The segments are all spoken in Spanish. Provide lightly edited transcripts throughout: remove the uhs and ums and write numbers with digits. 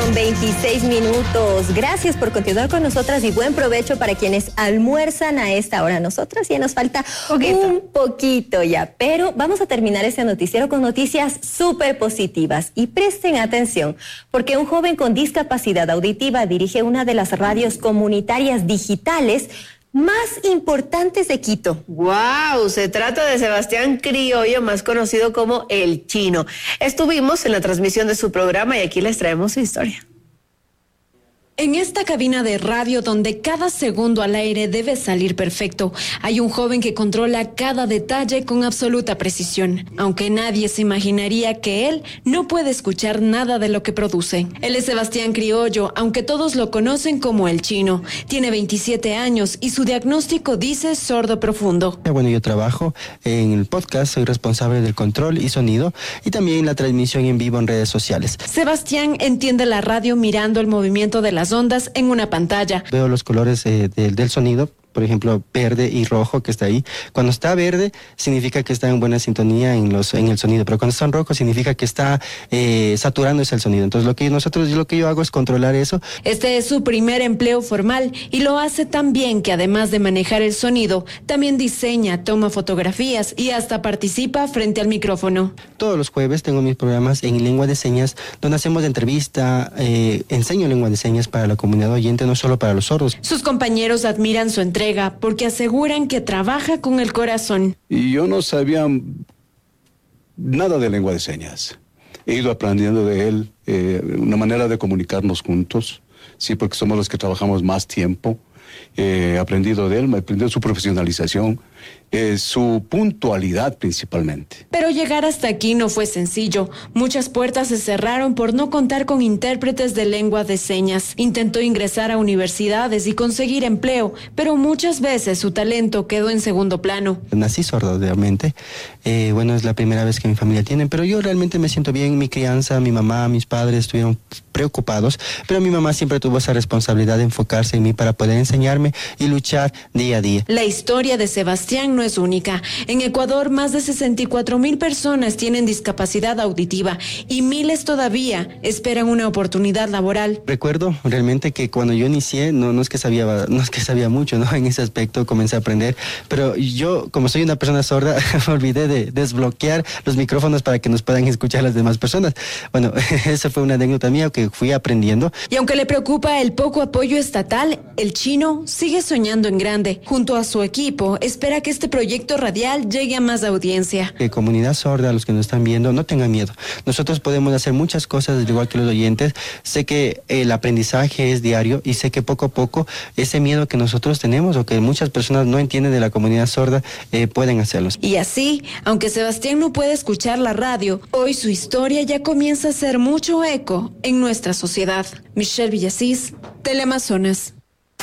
7:26. Gracias por continuar con nosotras y buen provecho para quienes almuerzan a esta hora. Nosotras ya nos falta un poquito ya, pero vamos a terminar este noticiero con noticias súper positivas. Y presten atención, porque un joven con discapacidad auditiva dirige una de las radios comunitarias digitales más importantes de Quito. ¡Wow! Se trata de Sebastián Criollo, más conocido como El Chino. Estuvimos en la transmisión de su programa y aquí les traemos su historia. En esta cabina de radio donde cada segundo al aire debe salir perfecto, hay un joven que controla cada detalle con absoluta precisión, aunque nadie se imaginaría que él no puede escuchar nada de lo que produce. Él es Sebastián Criollo, aunque todos lo conocen como El Chino. Tiene 27 años y su diagnóstico dice sordo profundo. Bueno, yo trabajo en el podcast, soy responsable del control y sonido y también la transmisión en vivo en redes sociales. Sebastián entiende la radio mirando el movimiento de las ondas en una pantalla. Veo los colores del sonido, por ejemplo, verde y rojo que está ahí. Cuando está verde, significa que está en buena sintonía en el sonido, pero cuando está en rojo, significa que está saturándose el sonido. Entonces, lo que yo hago es controlar eso. Este es su primer empleo formal y lo hace tan bien que además de manejar el sonido, también diseña, toma fotografías y hasta participa frente al micrófono. Todos los jueves tengo mis programas en lengua de señas, donde hacemos entrevista, enseño lengua de señas para la comunidad oyente, no solo para los sordos. Sus compañeros admiran su entrega porque aseguran que trabaja con el corazón. Y yo no sabía nada de lengua de señas. He ido aprendiendo de él una manera de comunicarnos juntos, sí, porque somos los que trabajamos más tiempo. He aprendido de él, he aprendido su profesionalización, su puntualidad principalmente. Pero llegar hasta aquí no fue sencillo. Muchas puertas se cerraron por no contar con intérpretes de lengua de señas. Intentó ingresar a universidades y conseguir empleo, pero muchas veces su talento quedó en segundo plano. Nací sordo, realmente. Bueno, es la primera vez que mi familia tiene, pero yo realmente me siento bien. Mi crianza, mi mamá, mis padres estuvieron preocupados, pero mi mamá siempre tuvo esa responsabilidad de enfocarse en mí para poder enseñarme y luchar día a día. La historia de Sebastián no es única. En Ecuador, más de 64,000 personas tienen discapacidad auditiva y miles todavía esperan una oportunidad laboral. Recuerdo realmente que cuando yo inicié, no es que sabía mucho, ¿no? En ese aspecto comencé a aprender, pero yo, como soy una persona sorda, me olvidé de desbloquear los micrófonos para que nos puedan escuchar las demás personas. Bueno, esa fue una anécdota mía que fui aprendiendo. Y aunque le preocupa el poco apoyo estatal, El Chino sigue soñando en grande. Junto a su equipo, espera que este proyecto radial llegue a más audiencia. Comunidad sorda, los que nos están viendo, no tengan miedo. Nosotros podemos hacer muchas cosas, igual que los oyentes. Sé que el aprendizaje es diario y sé que poco a poco ese miedo que nosotros tenemos o que muchas personas no entienden de la comunidad sorda, pueden hacerlo. Y así, aunque Sebastián no puede escuchar la radio, hoy su historia ya comienza a hacer mucho eco en nuestra sociedad. Michelle Villasís, Teleamazonas.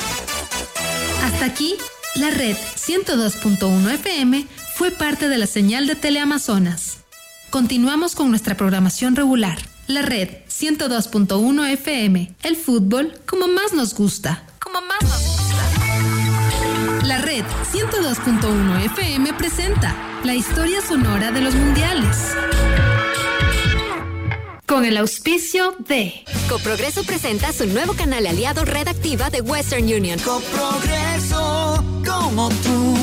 Hasta aquí, la red 102.1 FM fue parte de la señal de Teleamazonas. Continuamos con nuestra programación regular. La red 102.1 FM, el fútbol como más nos gusta. La red 102.1 FM presenta la historia sonora de los mundiales. Con el auspicio de Coprogreso presenta su nuevo canal aliado Red Activa de Western Union. Coprogreso, como tú.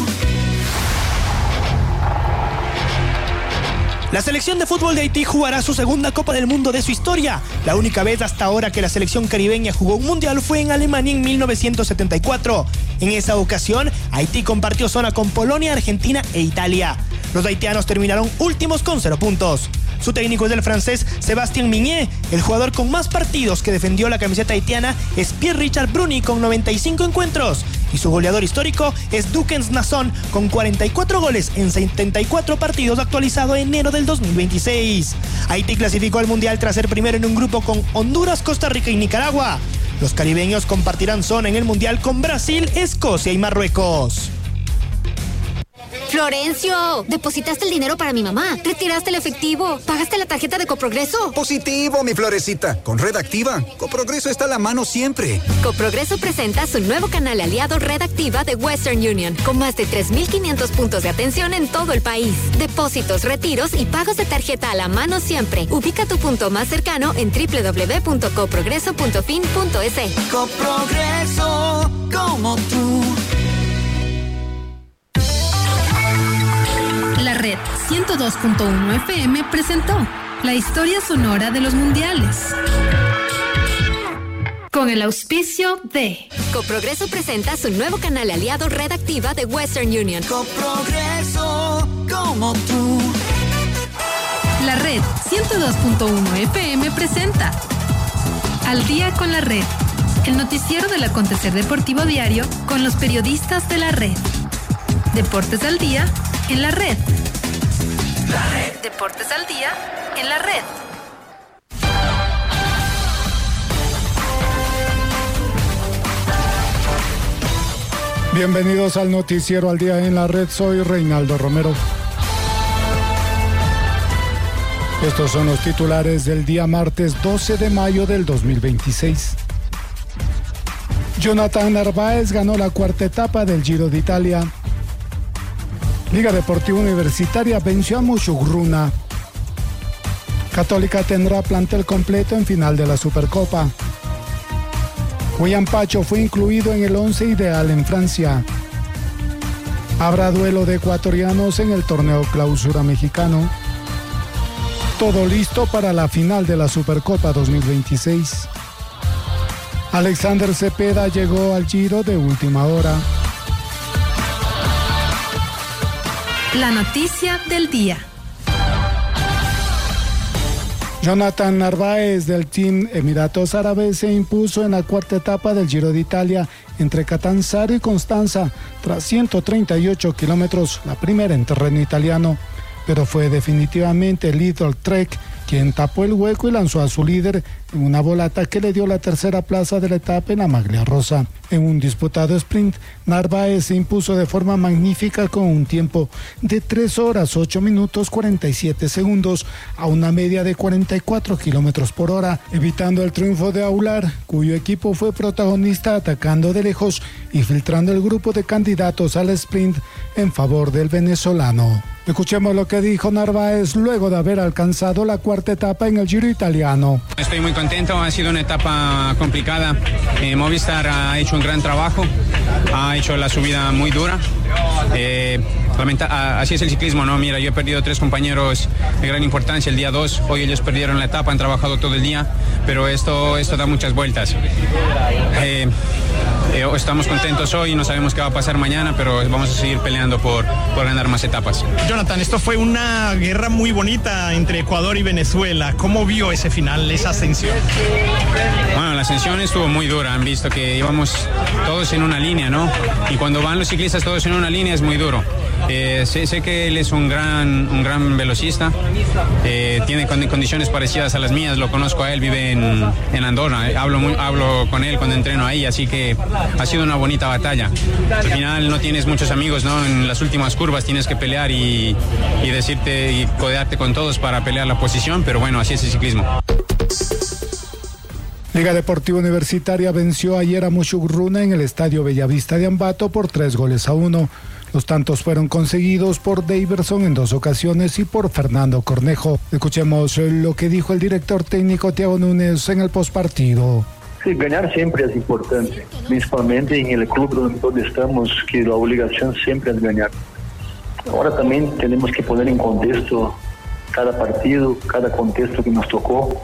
La selección de fútbol de Haití jugará su segunda Copa del Mundo de su historia. La única vez hasta ahora que la selección caribeña jugó un mundial fue en Alemania en 1974. En esa ocasión, Haití compartió zona con Polonia, Argentina e Italia. Los haitianos terminaron últimos con 0 puntos. Su técnico es el francés Sébastien Migné. El jugador con más partidos que defendió la camiseta haitiana es Pierre-Richard Bruni con 95 encuentros. Y su goleador histórico es Dukens Nasson con 44 goles en 74 partidos, actualizado en enero del 2026. Haití clasificó al Mundial tras ser primero en un grupo con Honduras, Costa Rica y Nicaragua. Los caribeños compartirán zona en el Mundial con Brasil, Escocia y Marruecos. Florencio, depositaste el dinero para mi mamá, retiraste el efectivo, pagaste la tarjeta de Coprogreso. Positivo, mi florecita. Con Red Activa, Coprogreso está a la mano siempre. Coprogreso presenta su nuevo canal aliado Red Activa de Western Union, con más de 3,500 puntos de atención en todo el país. Depósitos, retiros y pagos de tarjeta a la mano siempre. Ubica tu punto más cercano en www.coprogreso.fin.es. Coprogreso, como tú. La Red 102.1 FM presentó la historia sonora de los mundiales. Con el auspicio de Coprogreso presenta su nuevo canal aliado Red Activa de Western Union. Coprogreso, como tú. La Red 102.1 FM presenta Al Día con la Red, el noticiero del acontecer deportivo diario con los periodistas de la Red. Deportes al día en la Red. Deportes al día en la Red. Bienvenidos al noticiero Al Día en la Red. Soy Reinaldo Romero. Estos son los titulares del día martes 12 de mayo del 2026. Jonathan Narváez ganó la cuarta etapa del Giro de Italia. Liga Deportiva Universitaria venció a Mushughruna. Católica tendrá plantel completo en final de la Supercopa. William Pacho fue incluido en el 11 ideal en Francia. Habrá duelo de ecuatorianos en el torneo Clausura mexicano. Todo listo para la final de la Supercopa 2026. Alexander Cepeda llegó al Giro de última hora. La noticia del día. Jonathan Narváez del Team Emiratos Árabes se impuso en la cuarta etapa del Giro de Italia entre Catanzaro y Constanza tras 138 kilómetros, la primera en terreno italiano, pero fue definitivamente Lidl Trek quien tapó el hueco y lanzó a su líder en una volata que le dio la tercera plaza de la etapa en la maglia rosa. En un disputado sprint, Narváez se impuso de forma magnífica con un tiempo de 3 horas 8 minutos 47 segundos a una media de 44 kilómetros por hora, evitando el triunfo de Aular, cuyo equipo fue protagonista atacando de lejos y filtrando el grupo de candidatos al sprint en favor del venezolano. Escuchemos lo que dijo Narváez luego de haber alcanzado la cuarta etapa en el Giro italiano. Estoy muy contento, ha sido una etapa complicada. Movistar ha hecho un gran trabajo, ha hecho la subida muy dura. Así es el ciclismo, ¿no? Mira, yo he perdido 3 compañeros de gran importancia el día 2, hoy ellos perdieron la etapa, han trabajado todo el día, pero esto da muchas vueltas. Estamos contentos hoy, no sabemos qué va a pasar mañana, pero vamos a seguir peleando por ganar más etapas. Jonathan, esto fue una guerra muy bonita entre Ecuador y Venezuela. ¿Cómo vio ese final, esa ascensión? Bueno, la ascensión estuvo muy dura, han visto que íbamos todos en una línea, ¿no? Y cuando van los ciclistas todos en una línea es muy duro. Sé que él es un gran velocista, tiene condiciones parecidas a las mías, lo conozco a él, vive en Andorra, hablo con él cuando entreno ahí, así que ha sido una bonita batalla. Al final no tienes muchos amigos, ¿no? En las últimas curvas tienes que pelear y decirte y codearte con todos para pelear la posición, pero bueno, así es el ciclismo. Liga Deportiva Universitaria venció ayer a Mushughruna en el Estadio Bellavista de Ambato por 3-1. Los tantos fueron conseguidos por Daverson en 2 ocasiones y por Fernando Cornejo. Escuchemos lo que dijo el director técnico Thiago Núñez en el postpartido. Sí, ganar siempre es importante, principalmente en el club donde estamos, que la obligación siempre es ganar. Ahora también tenemos que poner en contexto cada partido, cada contexto que nos tocó.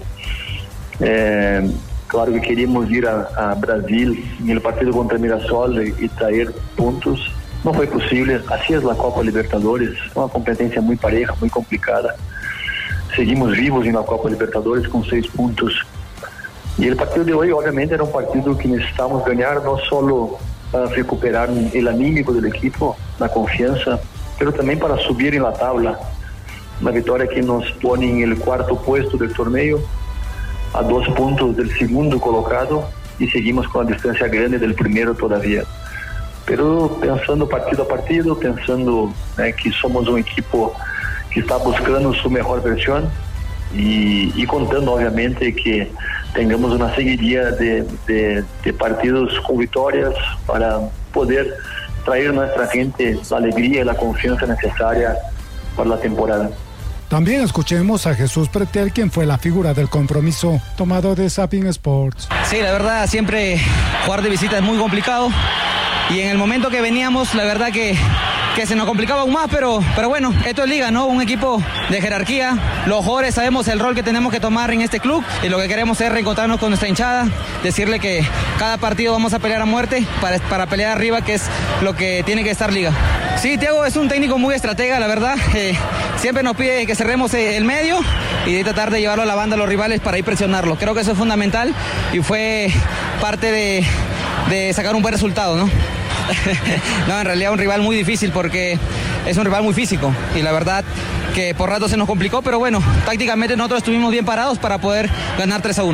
Claro que queríamos ir a Brasil en el partido contra Mirassol y traer puntos. No fue posible, así es la Copa Libertadores, una competencia muy pareja, muy complicada. Seguimos vivos en la Copa Libertadores con 6 puntos. Y el partido de hoy obviamente era un partido que necesitamos ganar, no solo para recuperar el anímico del equipo, la confianza, pero también para subir en la tabla. Una victoria que nos pone en el 4º puesto del torneo, a 2 puntos del segundo colocado, y seguimos con la distancia grande del primero todavía. pero pensando partido a partido, pensando que somos un equipo que está buscando su mejor versión y contando obviamente que tengamos una seguidilla de partidos con victorias para poder traer a nuestra gente la alegría y la confianza necesaria para la temporada. También escuchemos a Jesús Pretel, quien fue la figura del compromiso, tomado de Zapping Sports. Sí, la verdad, siempre jugar de visita es muy complicado y en el momento que veníamos, la verdad que se nos complicaba aún más, pero bueno, esto es liga, ¿no? Un equipo de jerarquía, los jugadores sabemos el rol que tenemos que tomar en este club y lo que queremos es reencontrarnos con nuestra hinchada, decirle que cada partido vamos a pelear a muerte para pelear arriba, que es lo que tiene que estar liga. Sí, Thiago es un técnico muy estratega, la verdad, siempre nos pide que cerremos el medio y de tratar de llevarlo a la banda a los rivales para ir presionarlo. Creo que eso es fundamental y fue parte de sacar un buen resultado, ¿no? No, en realidad un rival muy difícil porque es un rival muy físico y la verdad que por rato se nos complicó, pero bueno, tácticamente nosotros estuvimos bien parados para poder ganar 3-1.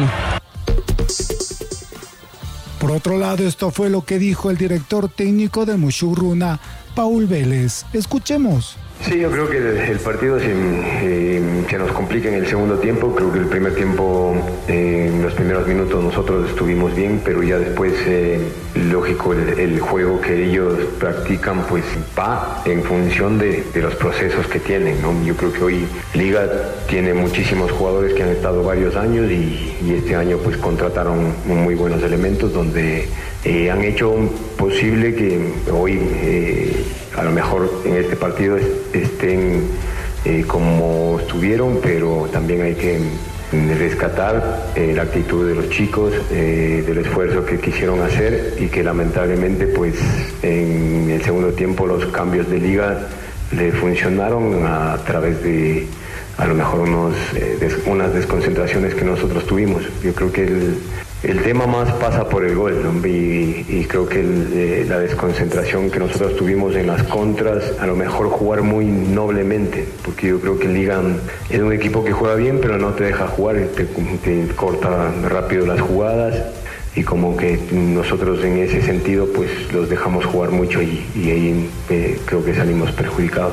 Por otro lado, esto fue lo que dijo el director técnico de Mushurruna, Paul Vélez. Escuchemos. Sí, yo creo que el partido se nos complica en el segundo tiempo. Creo que el primer tiempo, en los primeros minutos nosotros estuvimos bien, pero ya después, lógico, el juego que ellos practican pues va en función de los procesos que tienen, ¿no? Yo creo que hoy Liga tiene muchísimos jugadores que han estado varios años y este año pues contrataron muy buenos elementos donde han hecho posible que hoy a lo mejor en este partido estén como estuvieron, pero también hay que rescatar la actitud de los chicos, del esfuerzo que quisieron hacer y que lamentablemente pues en el segundo tiempo los cambios de liga le funcionaron a través de a lo mejor unas desconcentraciones que nosotros tuvimos. Yo creo que el tema más pasa por el gol, ¿no? Y creo que la desconcentración que nosotros tuvimos en las contras, a lo mejor jugar muy noblemente, porque yo creo que Liga es un equipo que juega bien, pero no te deja jugar, te corta rápido las jugadas y como que nosotros en ese sentido pues los dejamos jugar mucho y ahí creo que salimos perjudicados.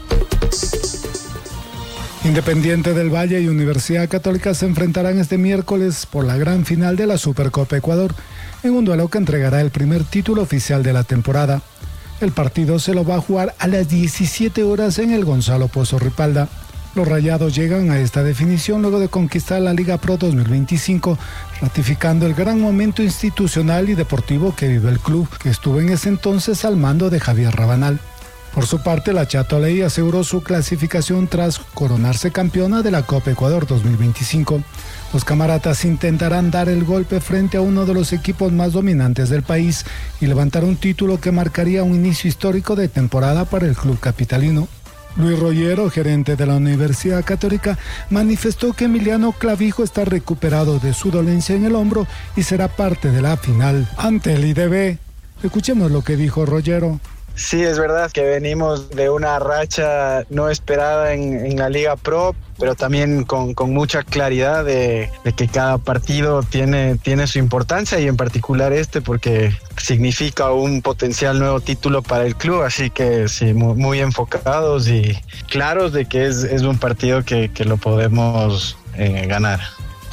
Independiente del Valle y Universidad Católica se enfrentarán este miércoles por la gran final de la Supercopa Ecuador, en un duelo que entregará el primer título oficial de la temporada. El partido se lo va a jugar a las 17 horas en el Gonzalo Pozo Ripalda. Los Rayados llegan a esta definición luego de conquistar la Liga Pro 2025, ratificando el gran momento institucional y deportivo que vive el club, que estuvo en ese entonces al mando de Javier Rabanal. Por su parte, la Chatoley aseguró su clasificación tras coronarse campeona de la Copa Ecuador 2025. Los camaratas intentarán dar el golpe frente a uno de los equipos más dominantes del país y levantar un título que marcaría un inicio histórico de temporada para el club capitalino. Luis Rollero, gerente de la Universidad Católica, manifestó que Emiliano Clavijo está recuperado de su dolencia en el hombro y será parte de la final ante el IDB. Escuchemos lo que dijo Rollero. Sí, es verdad que venimos de una racha no esperada en la Liga Pro, pero también con mucha claridad de que cada partido tiene su importancia y en particular porque significa un potencial nuevo título para el club, así que sí, muy enfocados y claros de que es un partido que lo podemos ganar.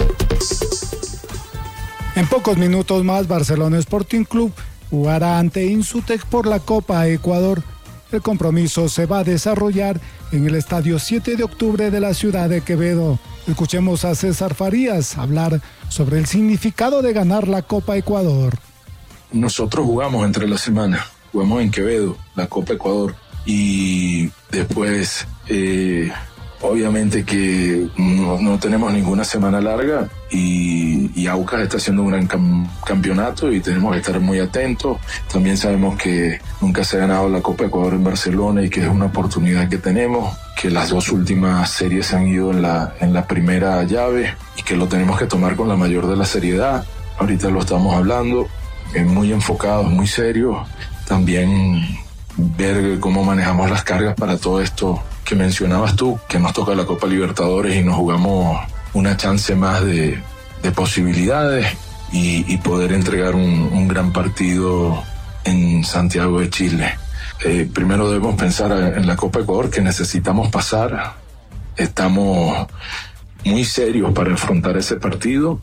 En pocos minutos más, Barcelona Sporting Club jugará ante Insutec por la Copa Ecuador. El compromiso se va a desarrollar en el Estadio 7 de Octubre de la ciudad de Quevedo. Escuchemos a César Farías hablar sobre el significado de ganar la Copa Ecuador. Nosotros jugamos entre la semana, jugamos en Quevedo, la Copa Ecuador, y después obviamente que no tenemos ninguna semana larga y Aucas está haciendo un gran campeonato y tenemos que estar muy atentos. También sabemos que nunca se ha ganado la Copa Ecuador en Barcelona y que es una oportunidad que tenemos, que las dos últimas series se han ido en la primera llave y que lo tenemos que tomar con la mayor de la seriedad. Ahorita lo estamos hablando, muy enfocados, muy serios. También ver cómo manejamos las cargas para todo esto que mencionabas tú, que nos toca la Copa Libertadores y nos jugamos una chance más de posibilidades y poder entregar un gran partido en Santiago de Chile. Primero debemos pensar en la Copa Ecuador, que necesitamos pasar. Estamos muy serios para afrontar ese partido.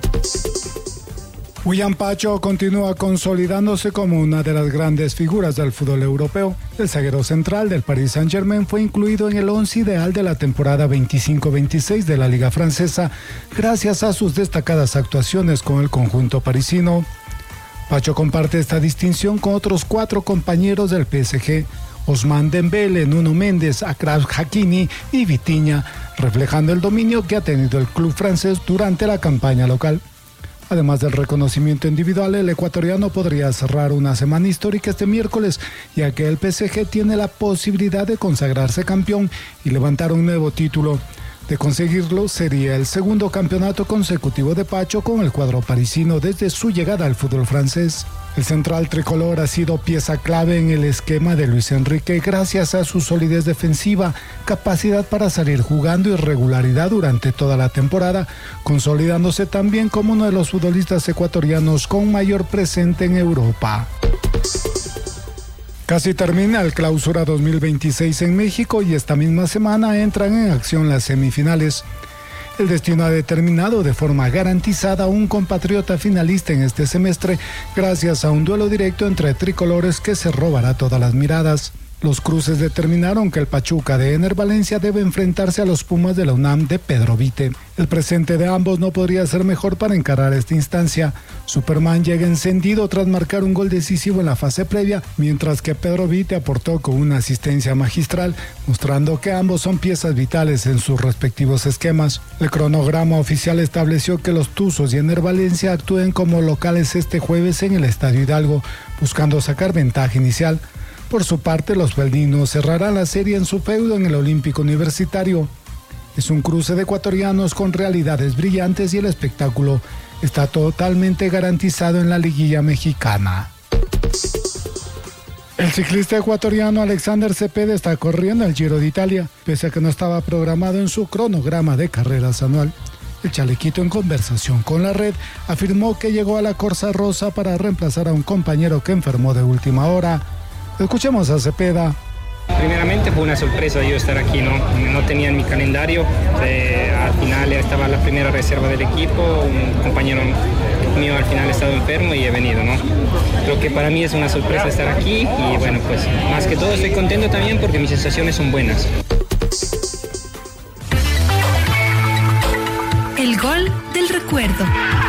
William Pacho continúa consolidándose como una de las grandes figuras del fútbol europeo. El zaguero central del Paris Saint-Germain fue incluido en el 11 ideal de la temporada 25-26 de la Liga Francesa, gracias a sus destacadas actuaciones con el conjunto parisino. Pacho comparte esta distinción con otros 4 compañeros del PSG, Ousmane Dembélé, Nuno Méndez, Achraf Hakimi y Vitinha, reflejando el dominio que ha tenido el club francés durante la campaña local. Además del reconocimiento individual, el ecuatoriano podría cerrar una semana histórica este miércoles, ya que el PSG tiene la posibilidad de consagrarse campeón y levantar un nuevo título. De conseguirlo, sería el segundo campeonato consecutivo de Pacho con el cuadro parisino desde su llegada al fútbol francés. El central tricolor ha sido pieza clave en el esquema de Luis Enrique gracias a su solidez defensiva, capacidad para salir jugando y regularidad durante toda la temporada, consolidándose también como uno de los futbolistas ecuatorianos con mayor presente en Europa. Casi termina el Clausura 2026 en México y esta misma semana entran en acción las semifinales. El destino ha determinado de forma garantizada un compatriota finalista en este semestre gracias a un duelo directo entre tricolores que se robará todas las miradas. Los cruces determinaron que el Pachuca de Ener Valencia debe enfrentarse a los Pumas de la UNAM de Pedro Vite. El presente de ambos no podría ser mejor para encarar esta instancia. Superman llega encendido tras marcar un gol decisivo en la fase previa, mientras que Pedro Vite aportó con una asistencia magistral, mostrando que ambos son piezas vitales en sus respectivos esquemas. El cronograma oficial estableció que los Tuzos y Ener Valencia actúen como locales este jueves en el Estadio Hidalgo, buscando sacar ventaja inicial. Por su parte, los feldinos cerrarán la serie en su feudo en el Olímpico Universitario. Es un cruce de ecuatorianos con realidades brillantes y el espectáculo está totalmente garantizado en la liguilla mexicana. El ciclista ecuatoriano Alexander Cepeda está corriendo el Giro de Italia, pese a que no estaba programado en su cronograma de carreras anual. El chalequito, en conversación con la red, afirmó que llegó a la Corsa Rosa para reemplazar a un compañero que enfermó de última hora. Escuchemos a Cepeda. Primeramente fue una sorpresa yo estar aquí, no tenía en mi calendario, al final estaba la primera reserva del equipo, un compañero mío al final ha estado enfermo y he venido, ¿no? Creo que para mí es una sorpresa estar aquí y bueno, pues más que todo estoy contento también porque mis sensaciones son buenas. El gol del recuerdo.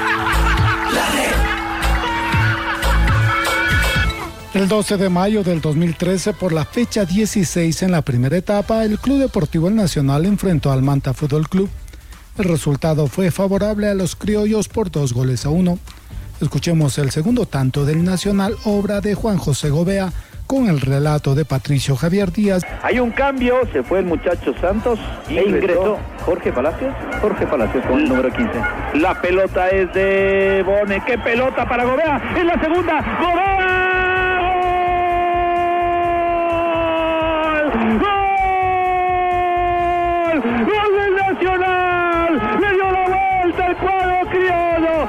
El 12 de mayo del 2013, por la fecha 16 en la primera etapa, el Club Deportivo El Nacional enfrentó al Manta Fútbol Club. El resultado fue favorable a los criollos por 2-1. Escuchemos el segundo tanto del Nacional, obra de Juan José Gobea, con el relato de Patricio Javier Díaz. Hay un cambio, se fue el muchacho Santos e ingresó Jorge Palacios con el número 15. La pelota es de Bone, qué pelota para Gobea, en la segunda, Gobea. ¡Gol del Nacional! ¡Le dio la vuelta al cuadro criollo!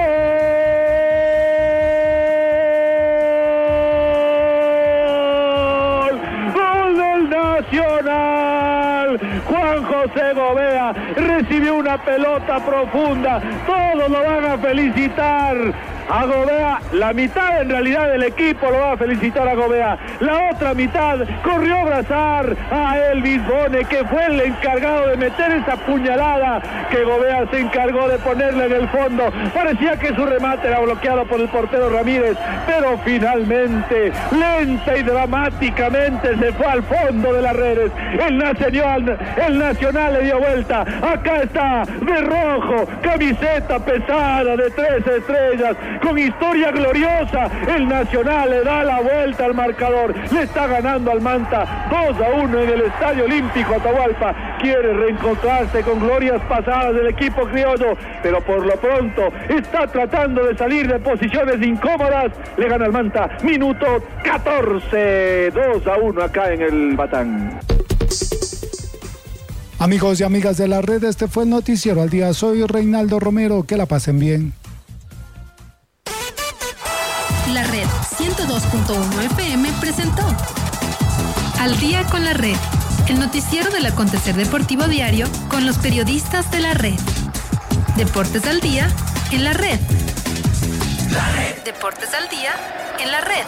¡Gol del Nacional! Juan José Gobea recibió una pelota profunda. Todos lo van a felicitar a Gobea, la mitad en realidad del equipo lo va a felicitar a Gobea, la otra mitad corrió a abrazar a Elvis Bone, que fue el encargado de meter esa puñalada que Gobea se encargó de ponerle en el fondo. Parecía que su remate era bloqueado por el portero Ramírez, pero finalmente, lenta y dramáticamente, se fue al fondo de las redes. El Nacional le dio vuelta. Acá está, de rojo, camiseta pesada de 3 estrellas, con historia gloriosa. El Nacional le da la vuelta al marcador, le está ganando al Manta 2-1 en el Estadio Olímpico Atahualpa. Quiere reencontrarse con glorias pasadas del equipo criollo, pero por lo pronto está tratando de salir de posiciones incómodas. Le gana al Manta, minuto 14, 2-1 acá en el Batán. Amigos y amigas de la red, este fue el Noticiero al Día. Soy Reinaldo Romero, que la pasen bien. La Red 102.1 FM presentó Al Día con la Red, el noticiero del acontecer deportivo diario con los periodistas de la Red. Deportes al día en la Red. La Red. Deportes al día en la Red.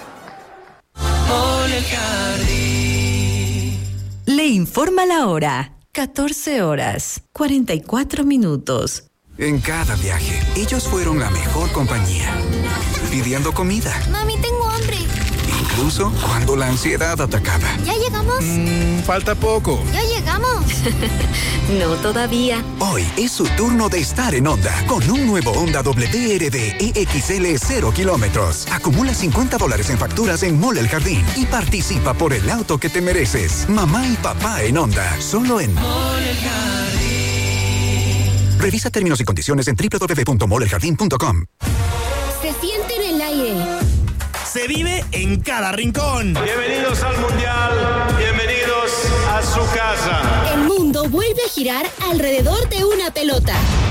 Mole Jardín. Le informa la hora. 14 horas, 44 minutos. En cada viaje, ellos fueron la mejor compañía. Pidiendo comida. Mami, tengo hambre. Incluso cuando la ansiedad atacaba. ¿Ya llegamos? Falta poco. ¿Ya llegamos? No todavía. Hoy es su turno de estar en Honda con un nuevo Honda WRD EXL 0 kilómetros. Acumula $50 en facturas en Mole El Jardín y participa por el auto que te mereces. Mamá y papá en Honda. Solo en Mole El Jardín. Revisa términos y condiciones en www.moleljardin.com. Se siente en el aire. Se vive en cada rincón. Bienvenidos al Mundial, bienvenidos a su casa. El mundo vuelve a girar alrededor de una pelota.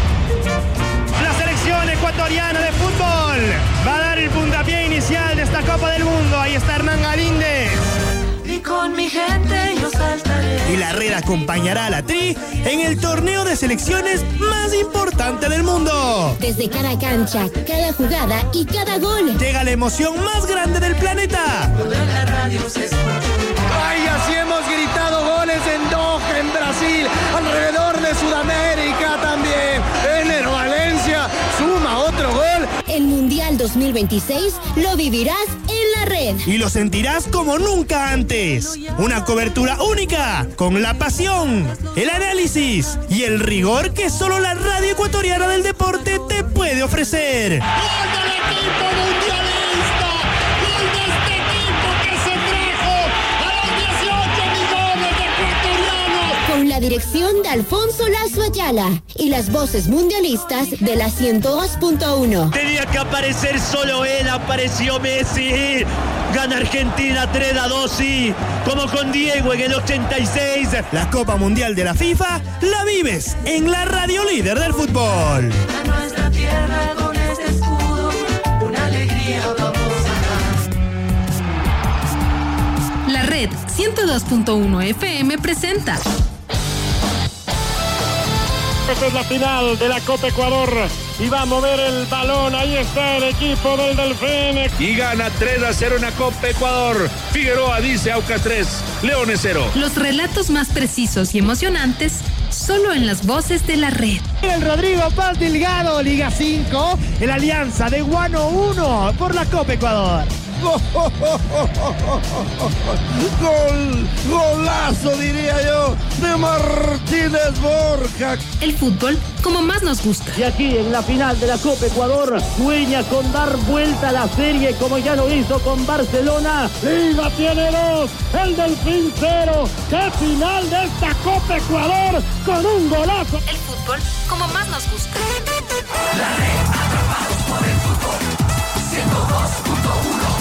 La selección ecuatoriana de fútbol va a dar el puntapié inicial de esta Copa del Mundo. Ahí está Hernán Galíndez. Y con mi gente yo saltaré. Y la Red acompañará a la Tri en el torneo de selecciones más importante del mundo. Desde cada cancha, cada jugada y cada gol. Llega la emoción más grande del planeta. La radio se escucha. ¡Ay, así hemos gritado goles en Doha, en Brasil, alrededor de Sudamérica también! Ener Valencia suma otro gol. El Mundial 2026 lo vivirás en la Red. Y lo sentirás como nunca antes. Una cobertura única, con la pasión, el análisis y el rigor que solo la radio ecuatoriana del deporte te puede ofrecer. ¡Gol del equipo mundialista! ¡Gol de este equipo que se trajo a los 18 millones de ecuatorianos! Con la dirección de Alfonso Lazo Ayala y las voces mundialistas de la 102.1. Tenía que aparecer solo él, apareció Messi. Gana Argentina 3-2, sí, como con Diego en el 86. La Copa Mundial de la FIFA la vives en la radio líder del fútbol. A nuestra tierra con este escudo, una alegría vamos a dar. La Red 102.1 FM presenta. Esta es la final de la Copa Ecuador y va a mover el balón. Ahí está el equipo del Delfín. Y gana 3-0 en la Copa Ecuador. Figueroa dice Aucas 3, Leones 0. Los relatos más precisos y emocionantes solo en las voces de la Red. El Rodrigo Paz Delgado, Liga 5, el Alianza de Guano 1 por la Copa Ecuador. Golazo diría yo de Martínez Borja. El fútbol como más nos gusta. Y aquí en la final de la Copa Ecuador sueña con dar vuelta a la serie como ya lo hizo con Barcelona. Liga tiene 2, el Delfín 0. ¡Qué final de esta Copa Ecuador con un golazo! El fútbol como más nos gusta. La Red, atrapados por el fútbol. 102.1.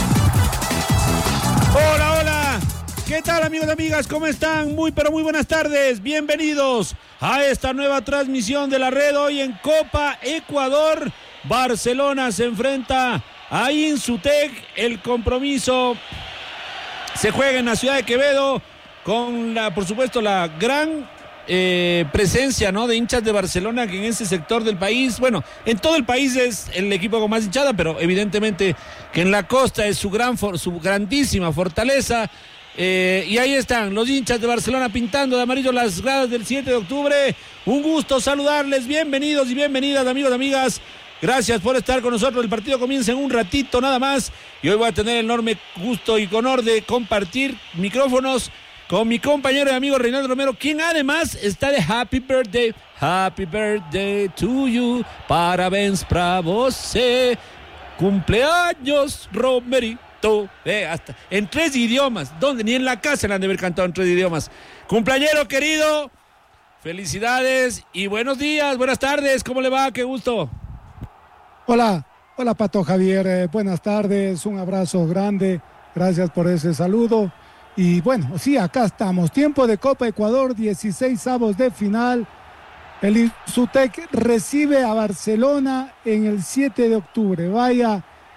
Hola, hola. ¿Qué tal, amigos y amigas? ¿Cómo están? Muy, pero muy buenas tardes. Bienvenidos a esta nueva transmisión de la Red. Hoy en Copa Ecuador. Barcelona se enfrenta a Insutec. El compromiso se juega en la ciudad de Quevedo con, por supuesto, la gran presencia, ¿no?, de hinchas de Barcelona, que en ese sector del país, bueno, en todo el país es el equipo con más hinchada, pero evidentemente que en la costa es su grandísima fortaleza. Y ahí están los hinchas de Barcelona pintando de amarillo las gradas del 7 de octubre. Un gusto saludarles, bienvenidos y bienvenidas, amigos y amigas. Gracias por estar con nosotros. El partido comienza en un ratito nada más y hoy voy a tener el enorme gusto y honor de compartir micrófonos con mi compañero y amigo Reinaldo Romero, quien además está de Happy Birthday to you, parabéns pra você, cumpleaños Romerito, hasta en 3 idiomas, donde ni en la casa le han de haber cantado en 3 idiomas. Cumpleañero querido, felicidades y buenos días, buenas tardes, ¿cómo le va? Qué gusto. Hola Pato Javier, buenas tardes, un abrazo grande, gracias por ese saludo. Y bueno, sí, acá estamos, tiempo de Copa Ecuador, 16avos de final. El Insutec recibe a Barcelona en el 7 de octubre. Vaya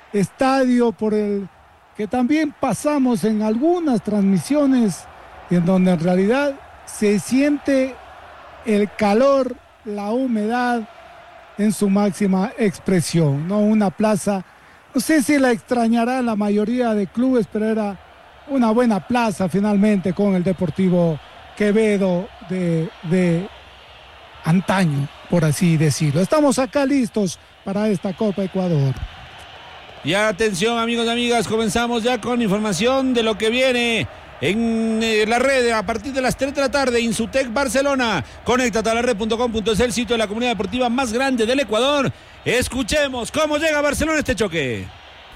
estadio por el que también pasamos en algunas transmisiones y en donde en realidad se siente el calor, la humedad en su máxima expresión, ¿no? Una plaza, no sé si la extrañará la mayoría de clubes, pero era una buena plaza finalmente con el Deportivo Quevedo de antaño, por así decirlo. Estamos acá listos para esta Copa Ecuador. Y atención, amigos y amigas, comenzamos ya con información de lo que viene en la red a partir de las 3 de la tarde. Insutec Barcelona. Conéctate a la red.com.es, el sitio de la comunidad deportiva más grande del Ecuador. Escuchemos cómo llega Barcelona a este choque.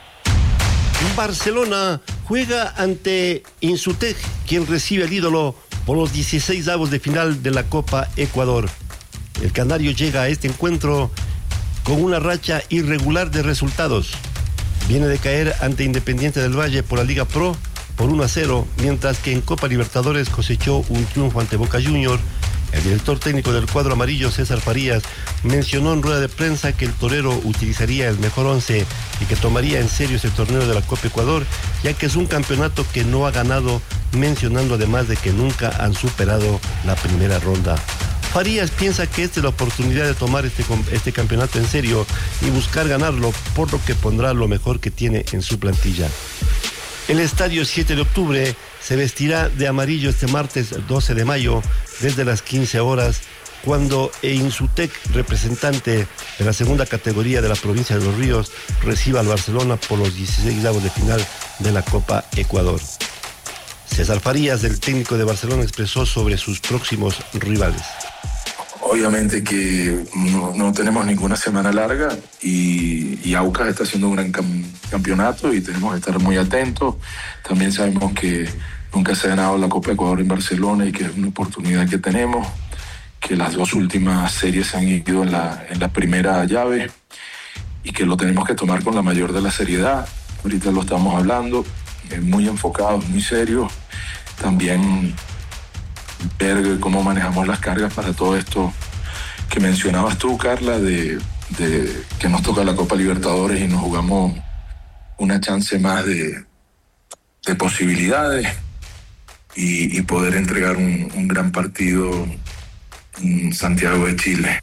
Barcelona juega ante Insutec, quien recibe al ídolo por los 16avos de final de la Copa Ecuador. El canario llega a este encuentro con una racha irregular de resultados. Viene de caer ante Independiente del Valle por la Liga Pro por 1-0, mientras que en Copa Libertadores cosechó un triunfo ante Boca Juniors. El director técnico del cuadro amarillo, César Farías, mencionó en rueda de prensa que el torero utilizaría el mejor 11 y que tomaría en serio ese torneo de la Copa Ecuador, ya que es un campeonato que no ha ganado, mencionando además de que nunca han superado la primera ronda. Farías piensa que esta es la oportunidad de tomar este campeonato en serio y buscar ganarlo, por lo que pondrá lo mejor que tiene en su plantilla. El estadio 7 de octubre se vestirá de amarillo este martes 12 de mayo desde las 15 horas, cuando Insutec, representante de la segunda categoría de la provincia de Los Ríos, reciba al Barcelona por los 16avos de final de la Copa Ecuador. César Farías, el técnico de Barcelona, expresó sobre sus próximos rivales. Obviamente que no tenemos ninguna semana larga y Aucas está haciendo un gran campeonato y tenemos que estar muy atentos. También sabemos que nunca se ha ganado la Copa Ecuador en Barcelona y que es una oportunidad que tenemos, que las dos últimas series se han ido en la primera llave y que lo tenemos que tomar con la mayor de la seriedad. Ahorita lo estamos hablando, muy enfocados, muy serios. También ver cómo manejamos las cargas para todo esto que mencionabas tú, Carla, de que nos toca la Copa Libertadores y nos jugamos una chance más de posibilidades y poder entregar un gran partido en Santiago de Chile.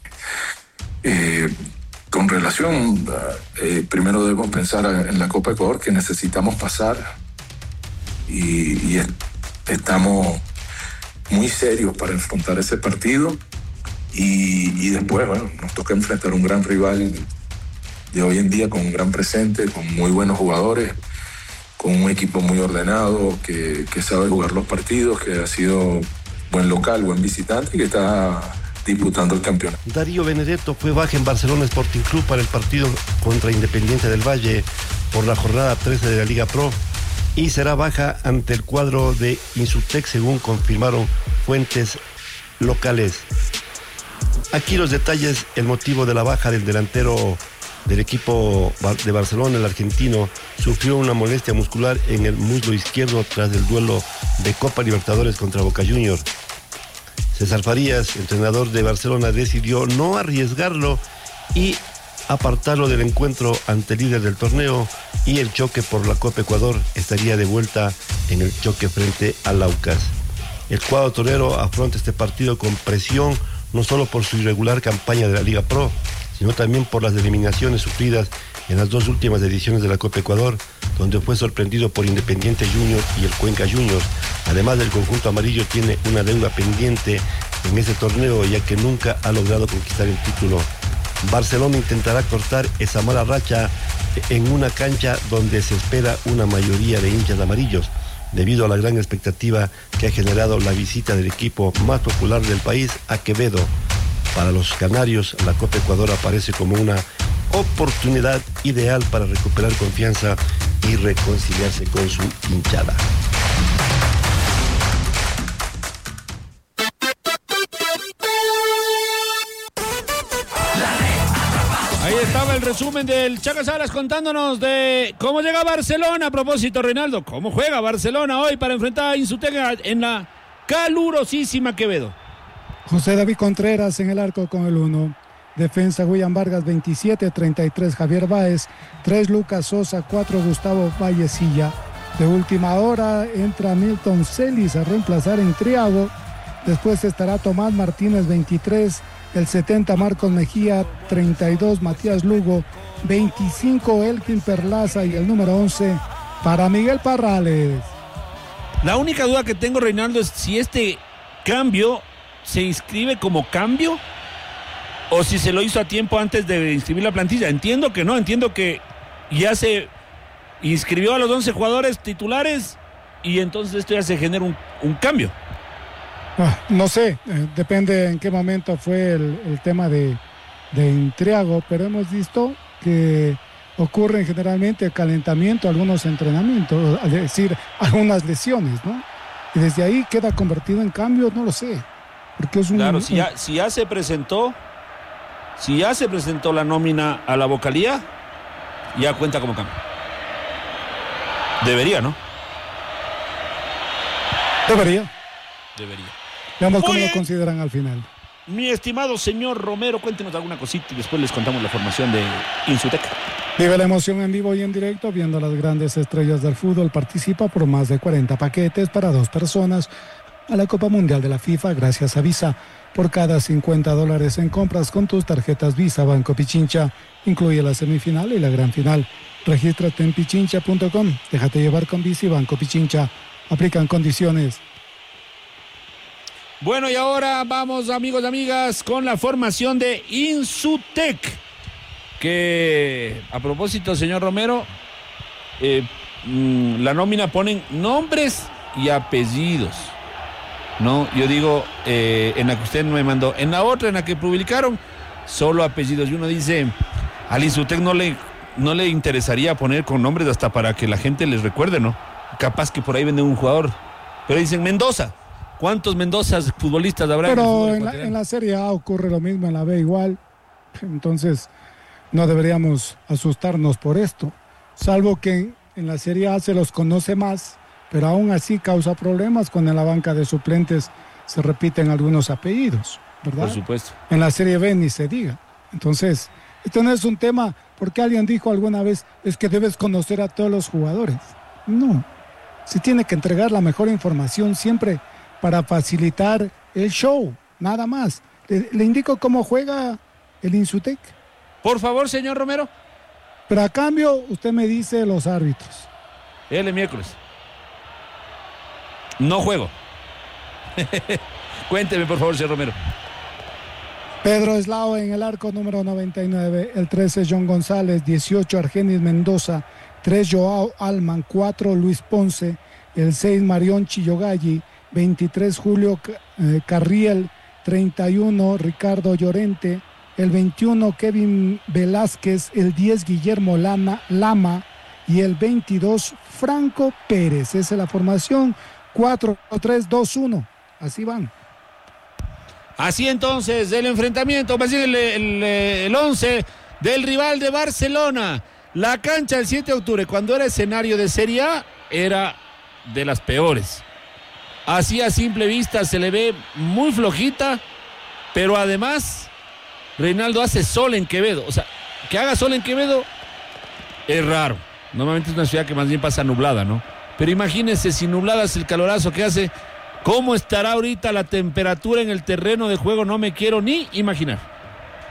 Con relación, primero debemos pensar en la Copa Ecuador, que necesitamos pasar y estamos muy serios para enfrentar ese partido y después, bueno, nos toca enfrentar un gran rival de hoy en día con un gran presente, con muy buenos jugadores, con un equipo muy ordenado, que sabe jugar los partidos, que ha sido buen local, buen visitante y que está disputando el campeonato. Darío Benedetto fue baja en Barcelona Sporting Club para el partido contra Independiente del Valle por la jornada 13 de la Liga Pro y será baja ante el cuadro de Insutec, según confirmaron fuentes locales. Aquí los detalles, el motivo de la baja del delantero del equipo de Barcelona, el argentino, sufrió una molestia muscular en el muslo izquierdo tras el duelo de Copa Libertadores contra Boca Juniors. César Farías, entrenador de Barcelona, decidió no arriesgarlo y apartarlo del encuentro ante el líder del torneo, y el choque por la Copa Ecuador estaría de vuelta en el choque frente al Aucas. El cuadro torero afronta este partido con presión, no solo por su irregular campaña de la Liga Pro, sino también por las eliminaciones sufridas en las dos últimas ediciones de la Copa Ecuador, donde fue sorprendido por Independiente Juniors y el Cuenca Juniors. Además, el conjunto amarillo tiene una deuda pendiente en ese torneo, ya que nunca ha logrado conquistar el título. Barcelona intentará cortar esa mala racha en una cancha donde se espera una mayoría de hinchas amarillos, debido a la gran expectativa que ha generado la visita del equipo más popular del país a Quevedo. Para los canarios, la Copa Ecuador aparece como una oportunidad ideal para recuperar confianza y reconciliarse con su hinchada. Ahí estaba el resumen del Chaca Salas contándonos de cómo llega Barcelona. A propósito, Reinaldo, ¿cómo juega Barcelona hoy para enfrentar a Insutec en la calurosísima Quevedo? José David Contreras en el arco con el 1. Defensa William Vargas 27, 33 Javier Báez, 3 Lucas Sosa, 4 Gustavo Vallecilla. De última hora entra Milton Celis a reemplazar en Triago. Después estará Tomás Martínez 23, el 70 Marcos Mejía, 32 Matías Lugo, 25 Elkin Perlaza y el número 11 para Miguel Parrales. La única duda que tengo, Reinaldo, es si este cambio se inscribe como cambio o si se lo hizo a tiempo antes de inscribir la plantilla. Entiendo que no, entiendo que ya se inscribió a los 11 jugadores titulares y entonces esto ya se genera un cambio. No sé, depende en qué momento fue el tema de Intriago, pero hemos visto que ocurren generalmente el calentamiento, algunos entrenamientos, es decir, algunas lesiones, ¿no? Y desde ahí queda convertido en cambio, no lo sé. Porque es claro, si ya se presentó la nómina a la vocalía, ya cuenta como cambio. Debería, ¿no? Debería. Veamos cómo bien. lo consideran al final. Mi estimado señor Romero, cuéntenos alguna cosita y después les contamos la formación de Insutec. Vive la emoción en vivo y en directo viendo a las grandes estrellas del fútbol. Participa por más de 40 paquetes para 2 personas a la Copa Mundial de la FIFA gracias a Visa. Por cada $50 en compras con tus tarjetas Visa Banco Pichincha, incluye la semifinal y la gran final. Regístrate en pichincha.com. Déjate llevar con Visa y Banco Pichincha. Aplican condiciones. Bueno, y ahora vamos, amigos y amigas, con la formación de Insutec. Que, a propósito, señor Romero, la nómina ponen nombres y apellidos. No, yo digo, en la que usted me mandó. En la otra, en la que publicaron, solo apellidos. Y uno dice, al Insutec no le interesaría poner con nombres hasta para que la gente les recuerde, ¿no? Capaz que por ahí venden un jugador. Pero dicen Mendoza. ¿Cuántos Mendozas futbolistas habrá? Pero en la Serie A ocurre lo mismo, en la B igual. Entonces, no deberíamos asustarnos por esto. Salvo que en la Serie A se los conoce más, pero aún así causa problemas cuando en la banca de suplentes se repiten algunos apellidos, ¿verdad? Por supuesto. En la Serie B ni se diga. Entonces, esto no es un tema, porque alguien dijo alguna vez, es que debes conocer a todos los jugadores. No, se tiene que entregar la mejor información siempre para facilitar el show, nada más. Le indico cómo juega el Insutec. Por favor, señor Romero. Pero a cambio, usted me dice los árbitros. El miércoles. No juego. Cuénteme, por favor, señor Romero. Pedro Eslao en el arco número 99, el 13 John González, 18 Argenis Mendoza, 3 Joao Alman, 4 Luis Ponce, el 6 Marión Chillogalli, 23 Julio Carriel, 31 Ricardo Llorente, el 21 Kevin Velázquez, el 10 Guillermo Lama y el 22 Franco Pérez. Esa es la formación 4-3-2-1. Así van. Así entonces, el enfrentamiento, más bien el 11 del rival de Barcelona. La cancha del 7 de octubre, cuando era escenario de Serie A, era de las peores. Así a simple vista se le ve muy flojita, pero además Reinaldo hace sol en Quevedo. O sea, que haga sol en Quevedo es raro. Normalmente es una ciudad que más bien pasa nublada, ¿no? Pero imagínense, si nublada es el calorazo que hace, ¿cómo estará ahorita la temperatura en el terreno de juego? No me quiero ni imaginar.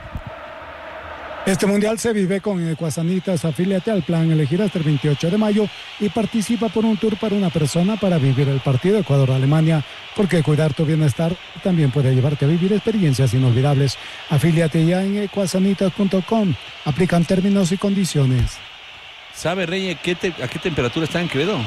Este mundial se vive con Ecuasanitas. Afíliate al plan Elegir hasta el 28 de mayo y participa por un tour para una persona para vivir el partido Ecuador-Alemania, porque cuidar tu bienestar también puede llevarte a vivir experiencias inolvidables. Afíliate ya en ecuasanitas.com. Aplican términos y condiciones. ¿Sabe, Rey, a qué temperatura está en Quevedo?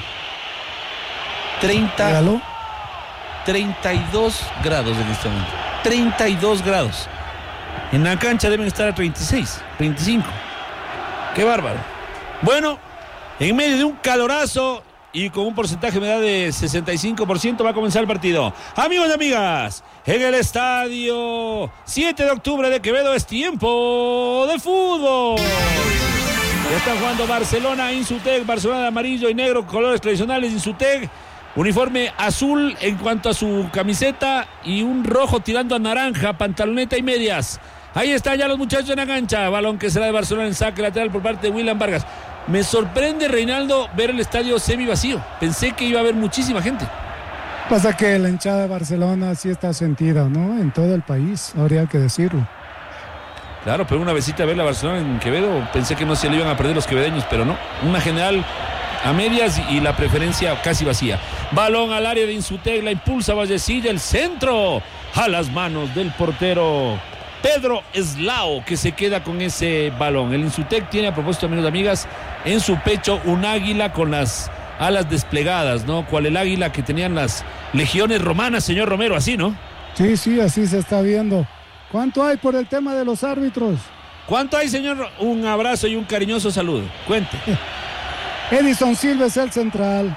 32 grados en este momento. 32 grados. En la cancha deben estar a 36, 25. ¡Qué bárbaro! Bueno, en medio de un calorazo y con un porcentaje de humedad de 65% va a comenzar el partido. Amigos y amigas, en el estadio 7 de octubre de Quevedo es tiempo de fútbol. Ya están jugando Barcelona, Insutec, Barcelona de amarillo y negro, colores tradicionales, Insutec. Uniforme azul en cuanto a su camiseta y un rojo tirando a naranja, pantaloneta y medias. Ahí están ya los muchachos en la cancha. Balón que será de Barcelona en saque lateral por parte de William Vargas. Me sorprende, Reinaldo, ver el estadio semi vacío. Pensé que iba a haber muchísima gente. Pasa que la hinchada de Barcelona sí está sentida, ¿no? En todo el país, habría que decirlo. Claro, pero una visita a ver la Barcelona en Quevedo, pensé que no se le iban a perder los quevedeños, pero no. Una general a medias y la preferencia casi vacía. Balón al área de Insutec, la impulsa Vallecilla, el centro a las manos del portero Pedro Eslao, que se queda con ese balón. El Insutec tiene, a propósito, amigos y amigas, en su pecho un águila con las alas desplegadas, ¿no? Cual el águila que tenían las legiones romanas, señor Romero, así, ¿no? Sí, así se está viendo. ¿Cuánto hay por el tema de los árbitros? ¿Cuánto hay, señor? Un abrazo y un cariñoso saludo. Cuente. Edison Silva es el central.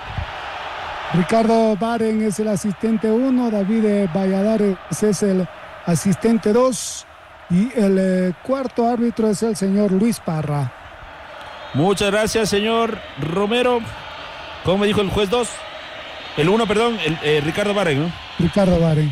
Ricardo Baren es el asistente 1. David Valladares es el asistente 2. Y el cuarto árbitro es el señor Luis Parra. Muchas gracias, señor Romero. ¿Cómo me dijo el juez 2? El 1, perdón, Ricardo Baren, ¿no? Ricardo Baren.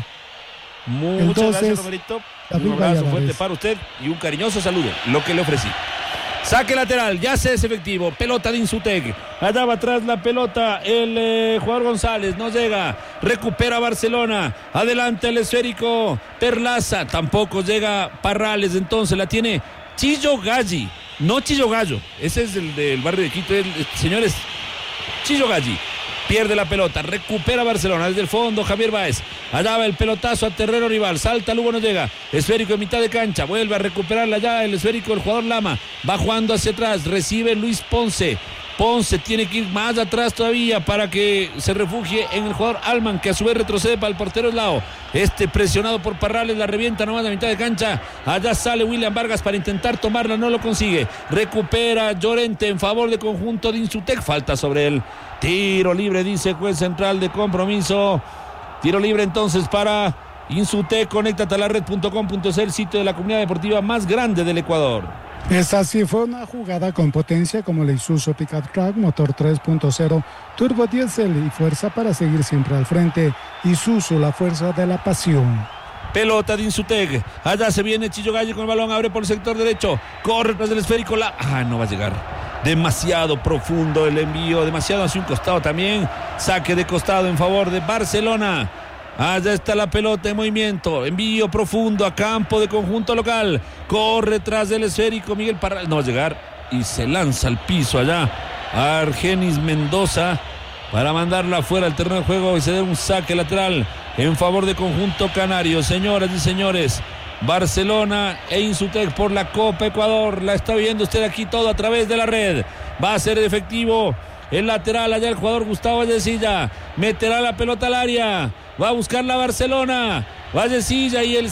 Muchas gracias, Romerito. Un abrazo fuerte para usted y un cariñoso saludo, lo que le ofrecí. Saque lateral, ya se es efectivo. Pelota de Insutec. Allá va atrás la pelota. El jugador González no llega. Recupera Barcelona. Adelante el esférico. Perlaza. Tampoco llega Parrales. Entonces la tiene Chillo Galli. No Chillo Gallo. Ese es el del barrio de Quito. Señores, Chillo Galli. Pierde la pelota, recupera Barcelona desde el fondo, Javier Báez, allá va el pelotazo a terreno rival, salta Lugo, no llega, esférico en mitad de cancha, vuelve a recuperarla ya el esférico, el jugador Lama, va jugando hacia atrás, recibe Luis Ponce tiene que ir más atrás todavía para que se refugie en el jugador Alman, que a su vez retrocede para el portero Eslao. Presionado por Parrales, la revienta nomás a mitad de cancha. Allá sale William Vargas para intentar tomarla, no lo consigue. Recupera Llorente en favor del conjunto de Insutec, falta sobre él. Tiro libre, dice juez central de Compromiso. Tiro libre entonces para Insutec. Conéctate a la red.com.es, el sitio de la comunidad deportiva más grande del Ecuador. Esa sí fue una jugada con potencia como el Isuzu Pickup Truck, motor 3.0, turbo diésel y fuerza para seguir siempre al frente. Isuzu, la fuerza de la pasión. Pelota de Insutec. Allá se viene Chillo Galli con el balón, abre por el sector derecho. Corre tras el esférico. No va a llegar. Demasiado profundo el envío, demasiado hacia un costado también. Saque de costado en favor de Barcelona. Allá está la pelota en movimiento. Envío profundo a campo de conjunto local. Corre tras del esférico Miguel Parral. No va a llegar. Y se lanza al piso allá Argenis Mendoza para mandarla fuera del terreno de juego y se dé un saque lateral en favor de conjunto canario. Señoras y señores, Barcelona e Insutec por la Copa Ecuador. La está viendo usted aquí todo a través de la red. Va a ser efectivo el lateral allá el jugador Gustavo Vallecilla. Meterá la pelota al área. Va a buscar la Barcelona. Vallecilla y el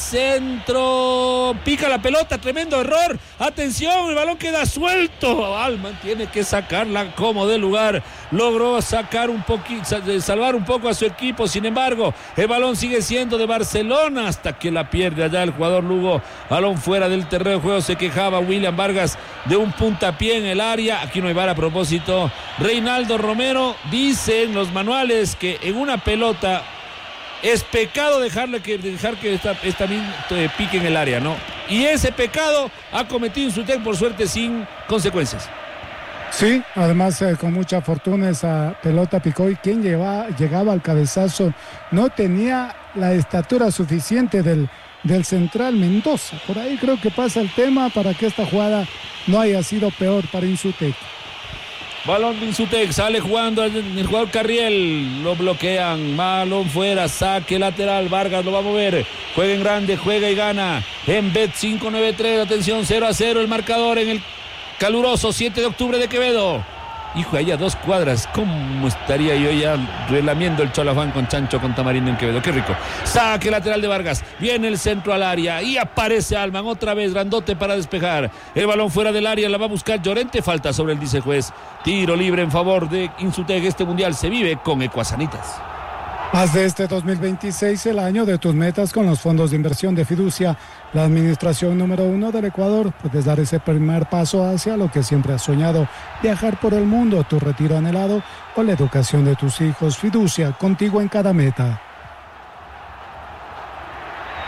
centro. Pica la pelota, tremendo error. Atención, el balón queda suelto. Alman tiene que sacarla como de lugar. Logró sacar un poquito, salvar un poco a su equipo. Sin embargo, el balón sigue siendo de Barcelona hasta que la pierde allá el jugador Lugo. Balón fuera del terreno de juego. Se quejaba William Vargas de un puntapié en el área. Aquí no hay VAR a propósito. Reinaldo Romero dice en los manuales que en una pelota es pecado dejar que esta pique en el área, ¿no? Y ese pecado ha cometido Insutec, por suerte sin consecuencias. Sí, además con mucha fortuna esa pelota picó y quien llegaba al cabezazo no tenía la estatura suficiente del central Mendoza. Por ahí creo que pasa el tema para que esta jugada no haya sido peor para Insutec. Balón de Insutec, sale jugando el jugador Carriel, lo bloquean, balón fuera, saque lateral, Vargas lo va a mover, juega en grande, juega y gana, en Bet 593, atención, 0-0 el marcador en el caluroso 7 de octubre de Quevedo. Hijo, ahí a 2 cuadras, ¿cómo estaría yo ya relamiendo el cholafán con chancho con tamarindo en Quevedo? Qué rico. Saque lateral de Vargas, viene el centro al área y aparece Alman otra vez, grandote para despejar. El balón fuera del área, la va a buscar Llorente, falta sobre el dice juez. Tiro libre en favor de Insutec. Este mundial se vive con Ecuasanitas. Haz de este 2026 el año de tus metas con los fondos de inversión de Fiducia, la administración número 1 del Ecuador. Puedes dar ese primer paso hacia lo que siempre has soñado, viajar por el mundo, tu retiro anhelado o la educación de tus hijos. Fiducia, contigo en cada meta.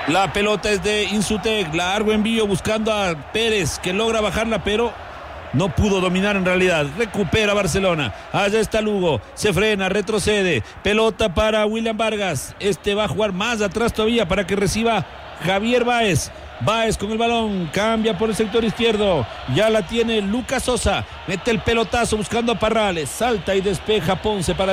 La pelota es de Insutec, largo envío buscando a Pérez, que logra bajarla, pero no pudo dominar en realidad. Recupera Barcelona. Allá está Lugo. Se frena, retrocede. Pelota para William Vargas. Este va a jugar más atrás todavía para que reciba Javier Báez. Báez con el balón, cambia por el sector izquierdo, ya la tiene Lucas Sosa, mete el pelotazo buscando a Parrales, salta y despeja Ponce para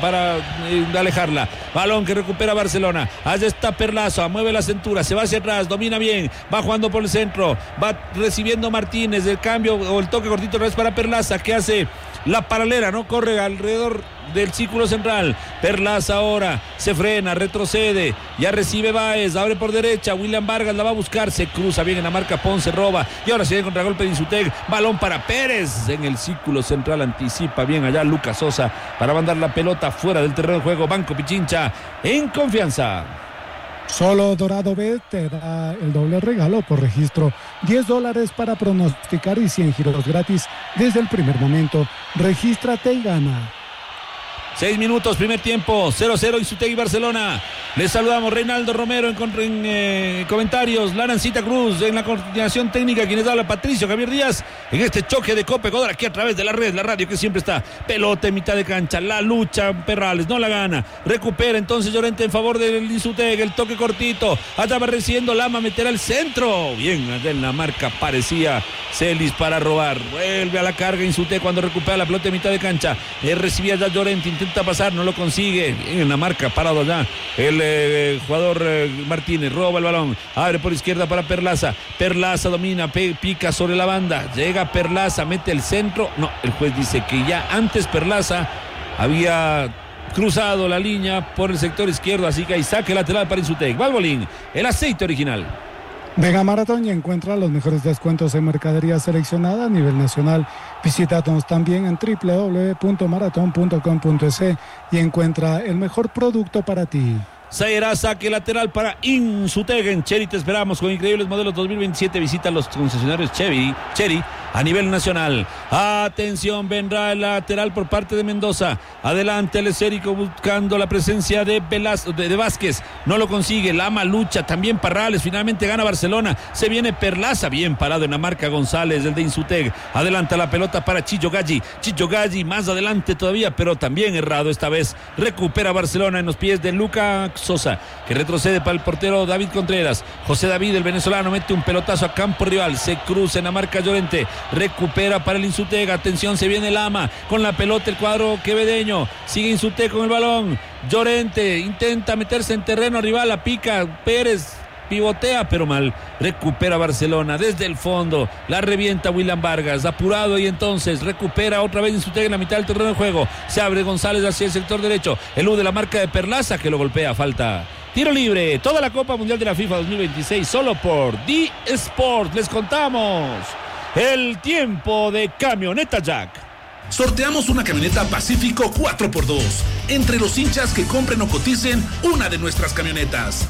alejarla. Balón que recupera Barcelona. Allá está Perlaza, mueve la cintura, se va hacia atrás, domina bien, va jugando por el centro, va recibiendo Martínez, el cambio o el toque cortito otra vez para Perlaza, que hace la paralela, no corre alrededor del círculo central. Perlaza ahora se frena, retrocede, ya recibe Báez, abre por derecha, William Vargas la va a buscar, se cruza bien en la marca, Ponce roba y ahora sigue contragolpe de Insutec. Balón para Pérez en el círculo central, anticipa bien allá Lucas Sosa para mandar la pelota fuera del terreno de juego. Banco Pichincha en confianza. Solo Dorado Bet te da el doble regalo por registro, $10 para pronosticar y 100 giros gratis desde el primer momento. Regístrate y gana. 6 minutos, primer tiempo, 0-0 Insutec y Barcelona. Les saludamos Reinaldo Romero en comentarios, Larancita Cruz en la coordinación técnica, quienes habla Patricio Javier Díaz en este choque de Copa Ecuador aquí a través de la red, la radio que siempre está. Pelota en mitad de cancha, la lucha Perrales, no la gana, recupera entonces Llorente en favor del Insutec, el toque cortito, allá va recibiendo Lama, meterá el centro, bien allá en la marca parecía Celis para robar, vuelve a la carga Insutec cuando recupera la pelota en mitad de cancha, recibía ya Llorente, intenta pasar, no lo consigue, bien en la marca, parado allá el jugador Martínez, roba el balón, abre por izquierda para Perlaza, Perlaza domina, pica sobre la banda, llega Perlaza, mete el centro, no, el juez dice que ya antes Perlaza había cruzado la línea por el sector izquierdo, así que hay saque lateral para Insutec. Valvolín, el aceite original. Venga Maratón y encuentra los mejores descuentos en mercadería seleccionada a nivel nacional. Visítanos también en www.maraton.com.es y encuentra el mejor producto para ti. Será saque lateral para Insutec. En Chery te esperamos con increíbles modelos 2027. Visita los concesionarios Chery a nivel nacional. Atención, vendrá el lateral por parte de Mendoza. Adelante el esférico buscando la presencia de Vázquez. No lo consigue. Lama lucha. También Parrales. Finalmente gana Barcelona. Se viene Perlaza. Bien parado en la marca González, el de Insutec. Adelanta la pelota para Chillo Galli. Chillo Galli más adelante todavía, pero también errado esta vez. Recupera Barcelona en los pies de Lucas Sosa, que retrocede para el portero David Contreras. José David, el venezolano, mete un pelotazo a campo rival, se cruza en la marca Llorente, recupera para el Insutec. Atención, se viene Lama con la pelota, el cuadro quevedeño, sigue Insutec con el balón. Llorente intenta meterse en terreno rival, la pica Pérez, pivotea pero mal, recupera Barcelona desde el fondo, la revienta William Vargas, apurado, y entonces recupera otra vez Insutec en la mitad del terreno de juego, se abre González hacia el sector derecho, elude la marca de Perlaza que lo golpea, falta. Tiro libre, toda la Copa Mundial de la FIFA 2026 solo por D-Sport. Les contamos el tiempo de Camioneta Jack. Sorteamos una camioneta Pacífico 4x2 entre los hinchas que compren o coticen una de nuestras camionetas.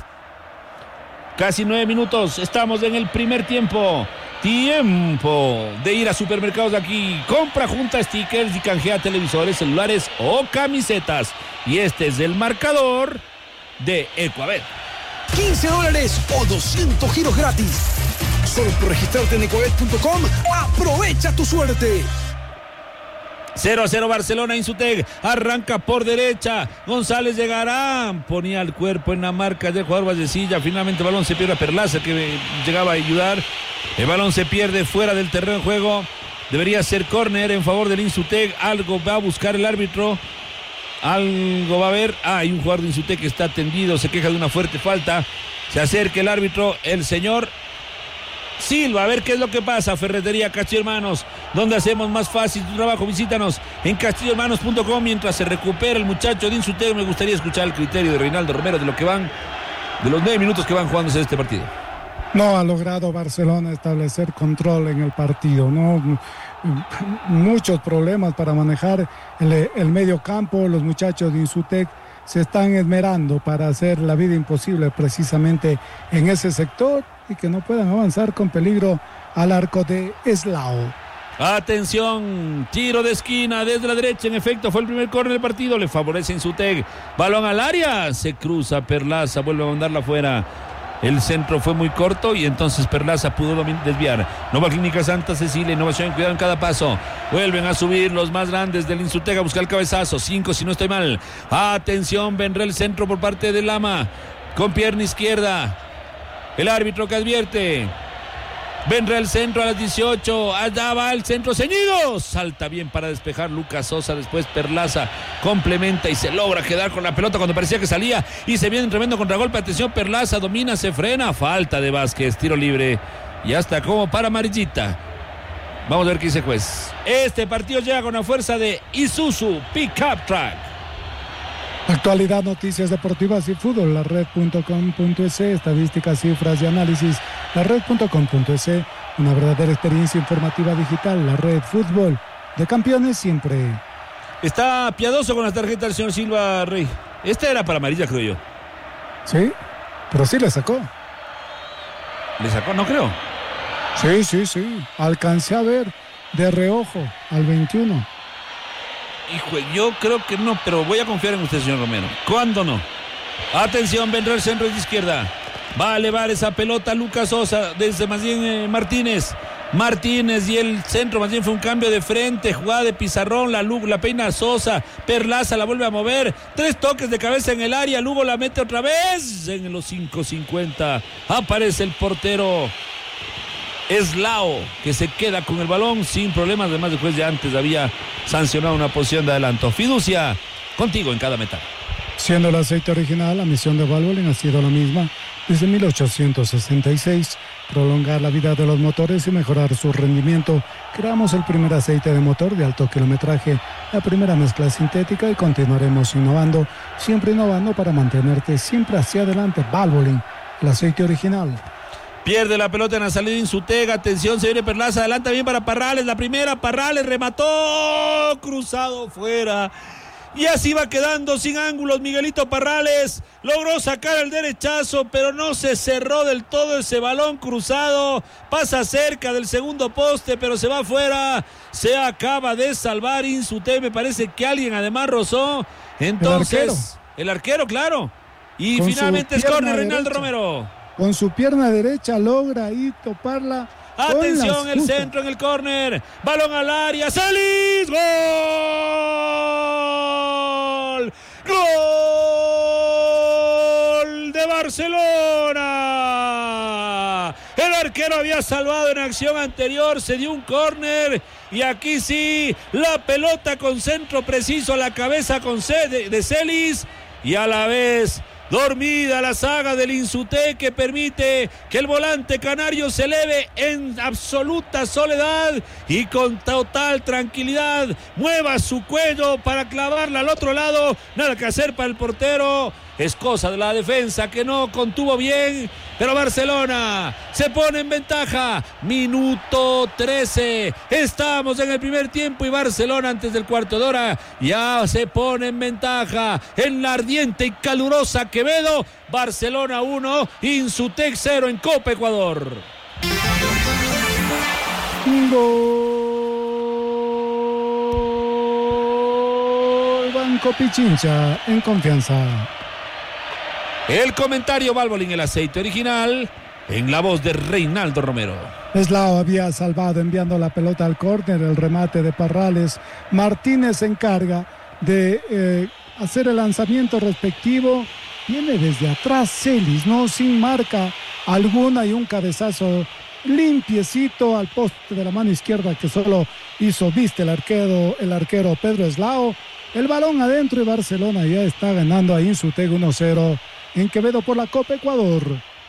Casi 9 minutos, estamos en el primer tiempo. Tiempo de ir a supermercados de aquí. Compra junta stickers y canjea televisores, celulares o camisetas. Y este es el marcador de Ecuabet. $15 o 200 giros gratis. Solo por registrarte en ecuabet.com. Aprovecha tu suerte. 0-0 Barcelona, Insutec arranca por derecha, González llegará, ponía el cuerpo en la marca del jugador Vallecilla, finalmente el balón se pierde a Perlaza que llegaba a ayudar, el balón se pierde fuera del terreno de juego, debería ser córner en favor del Insutec, algo va a buscar el árbitro, algo va a haber, hay un jugador de Insutec que está tendido, se queja de una fuerte falta, se acerca el árbitro, el señor Silva, a ver qué es lo que pasa. Ferretería Castillo Hermanos, donde hacemos más fácil tu trabajo. Visítanos en castillohermanos.com. Mientras se recupera el muchacho de Insutec, me gustaría escuchar el criterio de Reinaldo Romero de lo que van, de los 9 minutos que van jugándose este partido. No ha logrado Barcelona establecer control en el partido, ¿no? Muchos problemas para manejar el medio campo. Los muchachos de Insutec se están esmerando para hacer la vida imposible precisamente en ese sector y que no puedan avanzar con peligro al arco de Eslao. Atención, tiro de esquina desde la derecha, en efecto fue el primer córner del partido, le favorece Insutec, balón al área, se cruza Perlaza, vuelve a mandarla afuera. El centro fue muy corto y entonces Perlaza pudo desviar. Nova Clínica Santa Cecilia, innovación, cuidado en cada paso. Vuelven a subir los más grandes del Insutec a buscar el cabezazo. 5 si no estoy mal. Atención, vendrá el centro por parte de Lama. Con pierna izquierda. El árbitro que advierte. Vendrá el centro a las 18. Allá va el centro ceñido. Salta bien para despejar Lucas Sosa. Después Perlaza complementa y se logra quedar con la pelota cuando parecía que salía. Y se viene un tremendo contragolpe. Atención, Perlaza domina, se frena. Falta de Vázquez, tiro libre. Y hasta como para amarillita. Vamos a ver qué dice juez. Este partido llega con la fuerza de Isuzu Pickup Track. Actualidad, noticias deportivas y fútbol, lared.com.es, estadísticas, cifras y análisis, lared.com.es, una verdadera experiencia informativa digital, la red fútbol de campeones siempre. Está piadoso con las tarjetas del señor Silva, Rey. Esta era para amarilla, creo yo. Sí, pero sí le sacó. ¿Le sacó? No creo. Sí, alcancé a ver de reojo al 21. Hijo, yo creo que no, pero voy a confiar en usted, señor Romero. ¿Cuándo no? Atención, vendrá el centro de izquierda. Va a elevar esa pelota Lucas Sosa desde más bien Martínez y el centro más bien fue un cambio de frente, jugada de pizarrón, la peina Sosa, Perlaza la vuelve a mover, 3 toques de cabeza en el área, Lugo la mete otra vez en los 5:50. Aparece el portero Eslao, que se queda con el balón sin problemas. Además, el juez ya antes había sancionado una posición de adelanto. Fiducia, contigo en cada meta. Siendo el aceite original, la misión de Valvoline ha sido la misma desde 1866. Prolongar la vida de los motores y mejorar su rendimiento. Creamos el primer aceite de motor de alto kilometraje, la primera mezcla sintética, y continuaremos innovando, siempre innovando para mantenerte siempre hacia adelante. Valvoline, el aceite original. Pierde la pelota en la salida Insutec. Atención, se viene Perlaza. Adelanta bien para Parrales. La primera, Parrales remató. Cruzado fuera. Y así va quedando sin ángulos Miguelito Parrales. Logró sacar el derechazo, pero no se cerró del todo ese balón cruzado. Pasa cerca del segundo poste, pero se va afuera. Se acaba de salvar Insutec. Me parece que alguien además rozó. Entonces, el arquero, claro. Y con finalmente es córner, Reinaldo Romero. Con su pierna derecha logra ahí toparla. Atención, el centro en el córner. Balón al área. ¡Celis! ¡Gol! ¡Gol de Barcelona! El arquero había salvado en acción anterior. Se dio un córner. Y aquí sí, la pelota con centro preciso a la cabeza de Celis. Y a la vez dormida la saga del Insutec, que permite que el volante canario se eleve en absoluta soledad y con total tranquilidad mueva su cuello para clavarla al otro lado. Nada que hacer para el portero. Es cosa de la defensa que no contuvo bien, pero Barcelona se pone en ventaja. Minuto 13. Estamos en el primer tiempo y Barcelona antes del cuarto de hora ya se pone en ventaja en la ardiente y calurosa Quevedo. Barcelona 1, Insutec 0 en Copa Ecuador. Gol Banco Pichincha en confianza. El comentario Valvoline, el aceite original, en la voz de Reinaldo Romero. Eslao había salvado enviando la pelota al córner, el remate de Parrales. Martínez se encarga de hacer el lanzamiento respectivo. Viene desde atrás Celis, ¿no? Sin marca alguna, y un cabezazo limpiecito al poste de la mano izquierda que solo hizo viste el arquero Pedro Eslao. El balón adentro y Barcelona ya está ganando a Insutec 1-0 en Quevedo por la Copa Ecuador.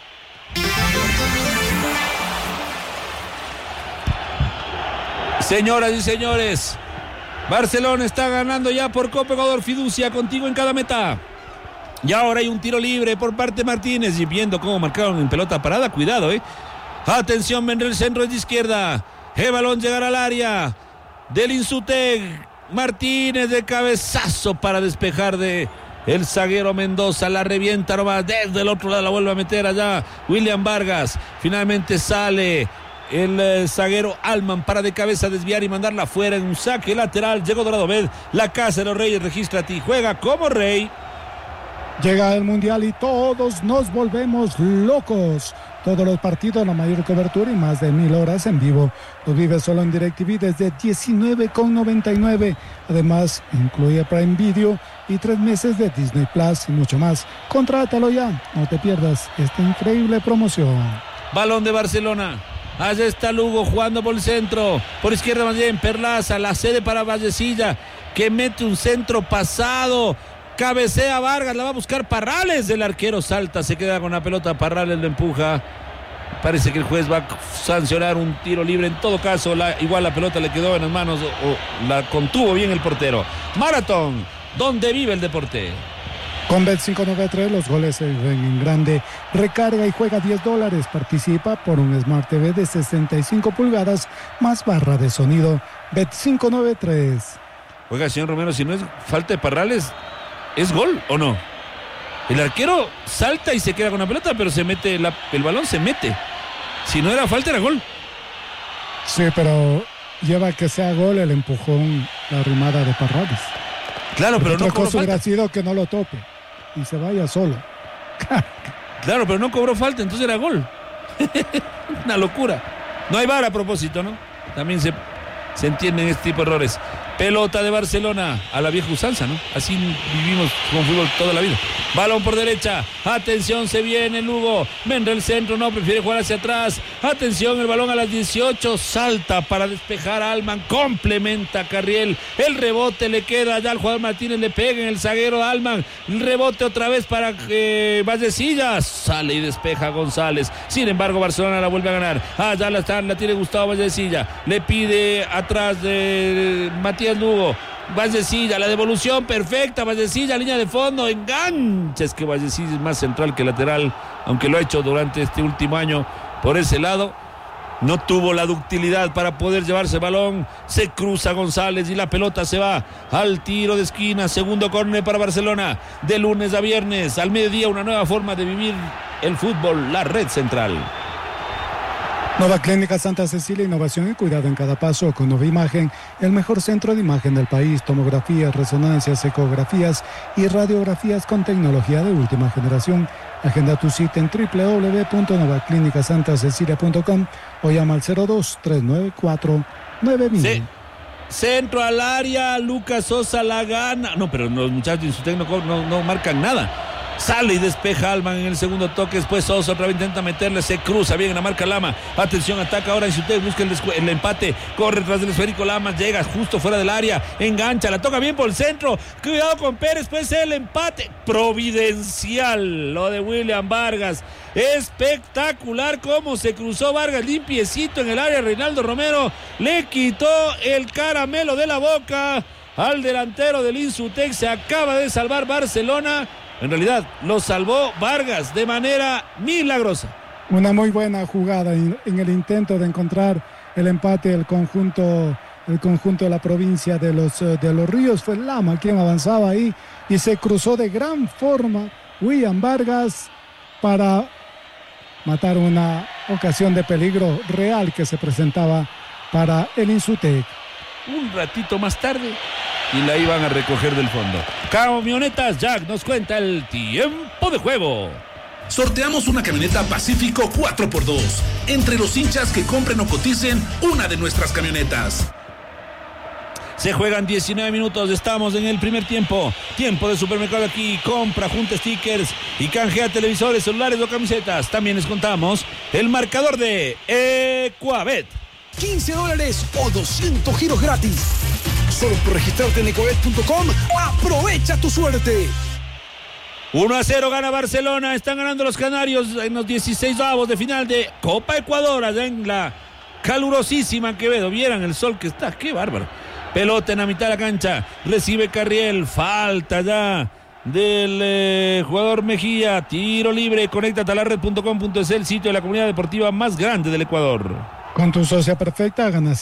Señoras y señores, Barcelona está ganando ya por Copa Ecuador. Fiducia, contigo en cada meta. Y ahora hay un tiro libre por parte de Martínez. Y viendo cómo marcaron en pelota parada, cuidado, Atención, vendrá el centro de izquierda. El balón llegará al área del Insutec. Martínez de cabezazo para despejar de el zaguero Mendoza. La revienta nomás desde el otro lado, la vuelve a meter allá William Vargas. Finalmente sale el zaguero Alman para de cabeza desviar y mandarla afuera en un saque lateral. Llegó Dorado Med, la casa de los Reyes, registra a ti, juega como rey. Llega el Mundial y todos nos volvemos locos. Todos los partidos, la mayor cobertura y más de 1000 horas en vivo. Lo vives solo en DirecTV desde 19,99. Además, incluye Prime Video y 3 meses de Disney Plus y mucho más. Contrátalo ya, no te pierdas esta increíble promoción. Balón de Barcelona. Allá está Lugo jugando por el centro. Por izquierda más bien Perlaza, la sede para Vallecilla, que mete un centro pasado. Cabecea Vargas, la va a buscar Parrales. El arquero salta, se queda con la pelota. Parrales lo empuja. Parece que el juez va a sancionar un tiro libre. En todo caso, igual la pelota le quedó en las manos o la contuvo bien el portero. Maratón, donde vive el deporte. Con Bet593 los goles se ven en grande. Recarga y juega $10. Participa por un Smart TV de 65 pulgadas más barra de sonido. Bet593. Oiga, señor Romero, si no es falta de Parrales, ¿es gol o no? El arquero salta y se queda con la pelota, pero se mete el balón se mete. Si no era falta, era gol. Sí, pero lleva a que sea gol el empujón, la rimada de Parrales. Claro, pero no cobró falta. Hubiera sido que no lo tope y se vaya solo. Claro, pero no cobró falta, entonces era gol. Una locura. No hay VAR a propósito, ¿no? También se entienden este tipo de errores. Pelota de Barcelona a la vieja usanza, ¿no? Así vivimos con fútbol toda la vida. Balón por derecha. Atención, se viene Lugo. Vendrá el centro, no, prefiere jugar hacia atrás. Atención, el balón a las 18. Salta para despejar a Alman. Complementa a Carriel. El rebote le queda ya al jugador Martínez. Le pega en el zaguero a Alman. El rebote otra vez para Vallecillas. Sale y despeja a González. Sin embargo, Barcelona la vuelve a ganar. Ya la tiene Gustavo Vallecilla. Le pide atrás de Matías Lugo. Vallecilla, la devolución perfecta. Vallecilla, línea de fondo, engancha. Es que Vallecilla es más central que lateral, aunque lo ha hecho durante este último año por ese lado. No tuvo la ductilidad para poder llevarse el balón. Se cruza González y la pelota se va al tiro de esquina. Segundo córner para Barcelona. De lunes a viernes, al mediodía, una nueva forma de vivir el fútbol. La red central. Nueva Clínica Santa Cecilia, innovación y cuidado en cada paso. Con Nueva Imagen, el mejor centro de imagen del país. Tomografías, resonancias, ecografías y radiografías con tecnología de última generación. Agenda tu cita en www.novaclínicasantacecilia.com o llama al 02-394-9000. Sí. Centro al área, Lucas Sosa la gana. No, pero los muchachos de Insutec no marcan nada. Sale y despeja Alman en el segundo toque. Después Sosa otra vez intenta meterle. Se cruza bien en la marca Lama. Atención, ataca ahora Insutec. Busca el empate. Corre tras del esférico Lama. Llega justo fuera del área. Engancha. La toca bien por el centro. Cuidado con Pérez. Puede ser el empate. Providencial lo de William Vargas. Espectacular cómo se cruzó Vargas. Limpiecito en el área. Reinaldo Romero le quitó el caramelo de la boca al delantero del Insutec. Se acaba de salvar Barcelona. En realidad, lo salvó Vargas de manera milagrosa. Una muy buena jugada en el intento de encontrar el empate del conjunto de la provincia de los Ríos. Fue Lama quien avanzaba ahí y se cruzó de gran forma William Vargas para matar una ocasión de peligro real que se presentaba para el Insutec. Un ratito más tarde y la iban a recoger del fondo. Camionetas Jack nos cuenta el tiempo de juego. Sorteamos una camioneta Pacífico 4x2 entre los hinchas que compren o coticen una de nuestras camionetas. Se juegan 19 minutos, estamos en el primer tiempo. Tiempo de supermercado aquí. Compra, junta stickers y canjea televisores, celulares o camisetas. También les contamos el marcador de Ecuabet. $15 o 200 giros gratis. Solo por registrarte en ecuabet.com. Aprovecha tu suerte. 1-0 gana Barcelona. Están ganando los canarios en los 16avos de final de Copa Ecuador, allá en la calurosísima Quevedo. Vieran el sol que está, qué bárbaro. Pelota en la mitad de la cancha. Recibe Carriel. Falta ya del jugador Mejía. Tiro libre. Conéctate a la red.com.es, el sitio de la comunidad deportiva más grande del Ecuador. Con tu socia perfecta ganas